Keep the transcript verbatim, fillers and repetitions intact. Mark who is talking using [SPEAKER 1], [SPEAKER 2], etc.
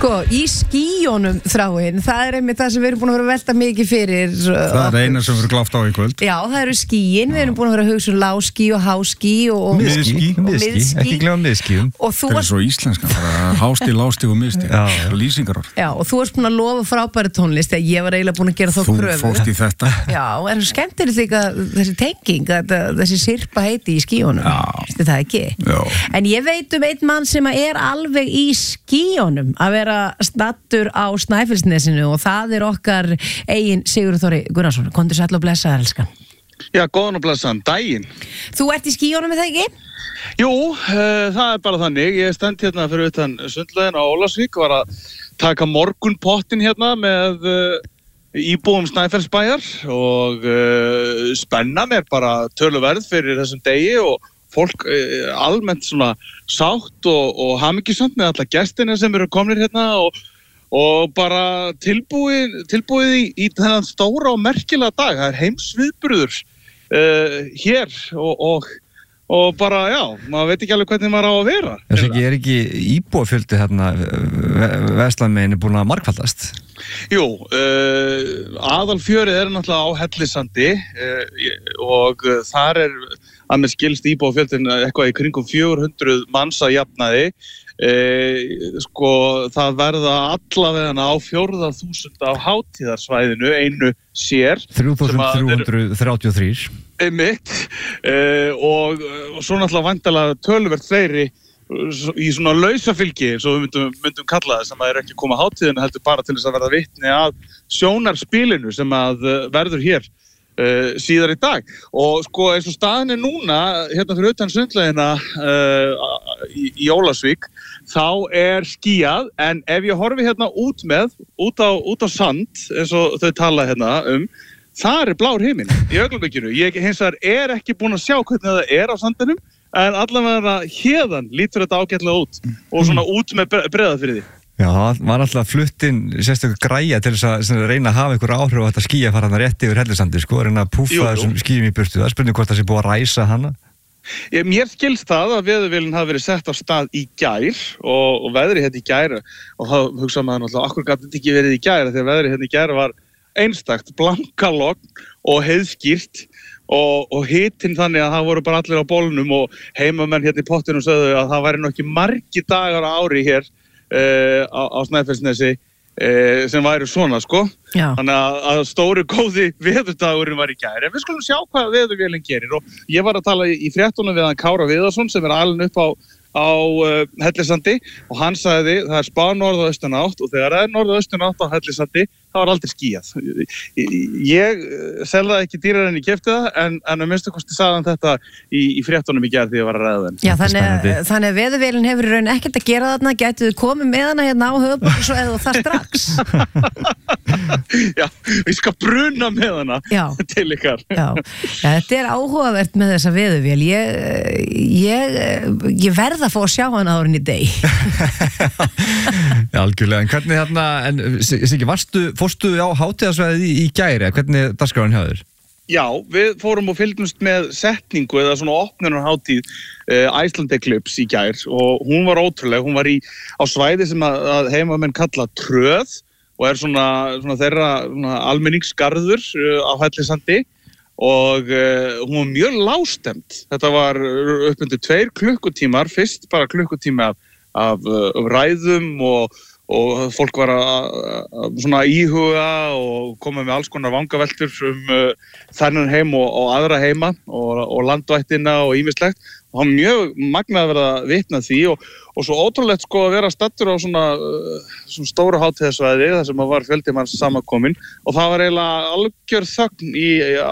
[SPEAKER 1] Sko, í skíjónum þráin, það er einmitt það sem við erum búin að vera að velta mikið fyrir.
[SPEAKER 2] Það er eina sem við erum gláft á í kvöld.
[SPEAKER 1] Já, það eru skíin, við erum búin að vera að hugsa um láskí og háskí og
[SPEAKER 2] miðskí,
[SPEAKER 1] miðskí.
[SPEAKER 3] Ekki glemma miðskíum.
[SPEAKER 2] Það er svo íslenska, háskí, láskí og miðskí. Lýsingar.
[SPEAKER 1] Já, og þú erst búin að lofa frábæri tónlist, þegar ég var eiginlega búin að gera þá kröfu.
[SPEAKER 2] Þú fórst í þetta.
[SPEAKER 1] Já, en skemmtilegt líka þessi tenging, þessi sirpa heiti í skíjónum. Vistu það ekki?
[SPEAKER 2] Já.
[SPEAKER 1] En ég veit um einn mann sem er alveg í skíjónum að vera stattur á Snæfellsnesinu og það er okkar eigin Sigurður Þóri Gunnarsson. Komdu sæll og blessaður, elskan.
[SPEAKER 4] Já, góðan og blessaðan, daginn.
[SPEAKER 1] Þú ert í skíjónum, er það ekki?
[SPEAKER 4] Jú, uh, það er bara þannig. Ég stend hérna fyrir utan sundlaugina á Ólafsvík, var að taka morgunpottin hérna með uh, íbúum Snæfellsbæjar og uh, spennan er bara töluverð fyrir þessum degi og fólk uh, almennt svona sátt og, og hamingjusamt með alla gestina sem eru komnir hérna og, og bara tilbúið, tilbúið í, í þennan stóra og merkilega dag. Það er heimsviðburður uh, hér og, og Og bara, já, maður veit ekki alveg hvernig maður á að vera.
[SPEAKER 3] Þess ekki, er ekki íbúafjöldi hérna Vestlandmegin búin að margfaldast?
[SPEAKER 4] Jú, uh, aðalfjörið er náttúrulega á Hellisandi uh, og uh, þar er að með skilst íbúafjöldin eitthvað í kringum fjögur hundruð manns að jafnaði. Uh, sko, það verða allavega á fjórða þúsund á hátíðarsvæðinu, einu sér.
[SPEAKER 3] þrjú þúsund þrjú hundruð þrjátíu og þrír.
[SPEAKER 4] Einmitt, uh, og, og svo náttúrulega væntanlega töluvert fleiri í svona lausafylgi, svo við myndum, myndum kalla það, sem að er ekki koma á hátíðinu heldur bara til þess að verða vitni að sjónarspilinu sem að verður hér uh, síðar í dag. Og sko eins og staðin er núna, hérna fyrir utan sundlaugina uh, í, í Ólafsvík, þá er skýjað, en ef ég horfi hérna út með, út á, út á sand, eins og þau tala hérna um, það er blár himinn í augnablikinu. Ég hins vegar er ekki búin að sjá hvernig það er á sandinum, en allavega héðan lítur þetta ágætlega út og svona út með Breiðafirði.
[SPEAKER 3] Já, það var alltaf fluttinn sérstaklega græja til þess að reyna að hafa einhver áhrif á þetta skýja fara hann rétt yfir Hellisandi, sko, reyna að púffa þessum skýjum í burtu. Það er spurning hvort það sé búið að ræsa hana.
[SPEAKER 4] Ég, mér skilst það að veðurvélin hafi verið sett á stað í gær og, og veðrið hérna í gær og þá hugsa maður náttúrulega okkur gat þetta ekki verið í gær þegar veðrið hérna í gær var einstakt, blankalogn og heiðskýrt og, og hitinn þannig að það voru bara allir á bólnum og heimamenn hérna í pottinum sögðu að það væri nú ekki margir dagar á ári hér uh, á, á Snæfellsnesi uh, sem væri svona, sko.
[SPEAKER 1] Já.
[SPEAKER 4] Þannig að, að stóru góði veðurdagurinn var í gær. En við skulum sjá hvað veðurvélin gerir og ég var að tala í, í fréttunum við hann Kára Viðarsson sem er alinn upp á á uh, Hellisandi og hann sagði það er spá norðaustanátt og þegar það er norðaustanátt á Hellisandi þá er aldrei skýjað. Ég selði það ekki dýrar en ég keypti það en, en að minnstu kosti sagði hann þetta í, í fréttunum í gær því ég var að ræða þenn.
[SPEAKER 1] Já, þannig, þannig að veðurvélin hefur í raun ekkert að gera þarna, gætu þið komið með hana hérna á höfuðborgarsvæðið og það strax.
[SPEAKER 4] Já, við skal bruna með hana
[SPEAKER 1] Já. Til
[SPEAKER 4] ykkar.
[SPEAKER 1] Já. Já, þetta er áhugavert með þessa veðurvél. Ég, ég, ég verð að fá að sjá hana árin í deg.
[SPEAKER 3] Já, algjörlega. En hvernig hérna, en Siggi, varstu, fórstu á hátíðarsvæðið í, í gæri, hvernig er dagskráin hjá þér?
[SPEAKER 4] Já, við fórum og fylgdumst með setningu eða svona opnunarhátíð uh, Iceland Eclipse í gær og hún var ótrúleg, hún var í, á svæði sem að, að heimamenn kalla Tröð og er svona, svona þeirra svona almenningsgarður uh, á Hellisandi og uh, hún var mjög lágstemmd. Þetta var upp undir tveir klukkutímar, fyrst bara klukkutími af, af uh, ræðum og og fólk var að, að svona íhuga og koma með alls konar vangaveltur um uh, þennan heim og, og aðra heima og, og landvættina og ýmislegt og hann mjög magnað að verða vitna því og, og svo ótrúlegt sko að vera stattur á svona, uh, svona stóru hátíðarsvæði þar sem var fjöldi manns samankominn og það var eiginlega algjör þögn í